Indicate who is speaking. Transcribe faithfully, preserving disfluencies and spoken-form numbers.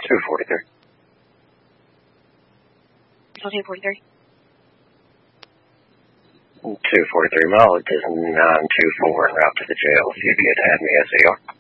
Speaker 1: two forty-three.
Speaker 2: Still two forty-three.
Speaker 1: two forty-three mileage is nine two four en route to the jail. If you could have me S A R.